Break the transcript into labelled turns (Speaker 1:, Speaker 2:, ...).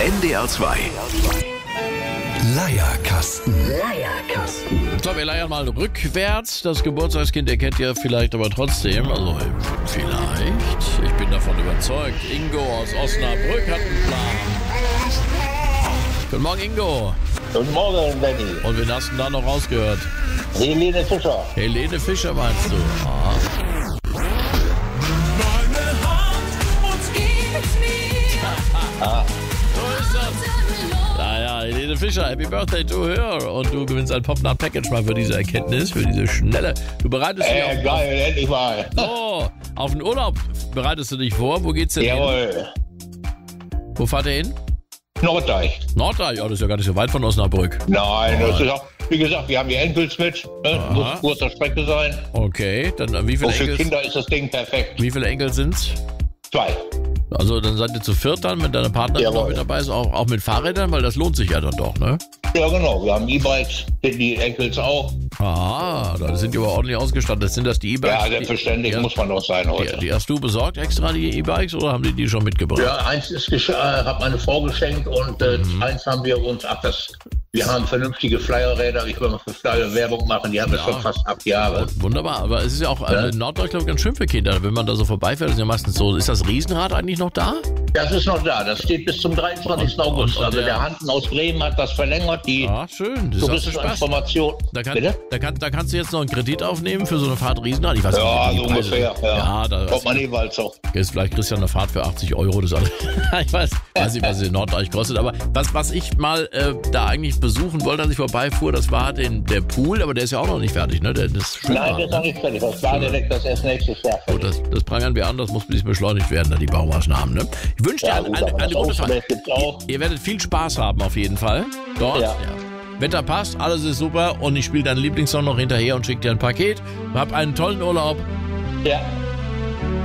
Speaker 1: NDR 2. Leierkasten.
Speaker 2: So, wir leiern mal rückwärts. Das Geburtstagskind, ihr kennt ihr vielleicht aber trotzdem. Also, vielleicht. Ich bin davon überzeugt. Ingo aus Osnabrück hat einen Plan. Guten Morgen, Ingo.
Speaker 3: Guten Morgen, Benny.
Speaker 2: Und wen hast du da noch rausgehört?
Speaker 3: Helene Fischer.
Speaker 2: Helene Fischer meinst du? Ah. So ist das. Naja, Helene Fischer, Happy Birthday to her. Und du gewinnst ein Popnut Package mal für diese Erkenntnis, für diese schnelle. Du bereitest dich auf,
Speaker 3: Geil, endlich mal.
Speaker 2: oh, auf den Urlaub bereitest du dich vor. Wo geht's denn hin?
Speaker 3: Jawohl.
Speaker 2: Wo fahrt ihr hin?
Speaker 3: Norddeich.
Speaker 2: Norddeich, ja, das ist ja gar nicht so weit von Osnabrück.
Speaker 3: Nein, das ist auch, wie gesagt, wir haben die Enkels mit. Ne? Muss kurzer Strecke sein.
Speaker 2: Okay, dann wie viele
Speaker 3: Und für
Speaker 2: Enkel?
Speaker 3: Kinder ist das Ding perfekt.
Speaker 2: Wie viele Enkel sind's?
Speaker 3: 2.
Speaker 2: Also dann seid ihr zu viert dann, wenn deine Partnerin
Speaker 3: Jawohl.
Speaker 2: noch mit dabei ist, auch mit Fahrrädern, weil das lohnt sich ja dann doch, ne?
Speaker 3: Ja, genau. Wir haben E-Bikes, die Enkels auch.
Speaker 2: Ah, da sind die aber ordentlich ausgestattet. Sind das die E-Bikes?
Speaker 3: Ja, selbstverständlich muss man doch sein heute.
Speaker 2: Die hast du besorgt extra, die E-Bikes, oder haben die schon mitgebracht?
Speaker 3: Ja, eins ist hat meine Frau geschenkt und eins haben wir uns, wir haben vernünftige Flyerräder, ich will mal für Flyer Werbung machen, die haben wir schon fast 8 Jahre.
Speaker 2: Wunderbar, aber es ist ja auch in Norddeutschland ganz schön für Kinder, wenn man da so vorbeifährt, ist ja meistens so. Ist das Riesenrad eigentlich noch da?
Speaker 3: Das ist noch da, das steht bis zum 23. August.
Speaker 2: und
Speaker 3: Also der Hansen aus Bremen hat das verlängert, die
Speaker 2: Ah, schön, das ist auch so Spaß.
Speaker 3: Information.
Speaker 2: Da
Speaker 3: Bitte?
Speaker 2: kannst du jetzt noch einen Kredit aufnehmen für so eine Fahrt Riesenrad? Ich weiß
Speaker 3: Ja,
Speaker 2: nicht, wie
Speaker 3: so
Speaker 2: die Preise
Speaker 3: ungefähr.
Speaker 2: sind.
Speaker 3: Ja.
Speaker 2: Da
Speaker 3: Kommt man jeweils auch.
Speaker 2: Jetzt vielleicht kriegst du ja eine Fahrt für 80 Euro. Das andere. Ich weiß nicht, was es in Norddeich kostet. Aber was ich mal da eigentlich besuchen wollte, als ich vorbeifuhr, das war der Pool, aber der ist ja auch noch nicht fertig, ne? Das
Speaker 3: Nein, das ist noch nicht fertig. Das war direkt das erst nächstes Jahr.
Speaker 2: Oh, das prangern wir an, das muss beschleunigt werden, da die Baumaßnahmen. Ne? Ich wünsche dir eine gute Fahrt. Ihr werdet viel Spaß haben auf jeden Fall. Dort.
Speaker 3: Ja.
Speaker 2: Wetter passt, alles ist super und ich spiele deinen Lieblingssong noch hinterher und schicke dir ein Paket. Hab einen tollen Urlaub.
Speaker 3: Ja.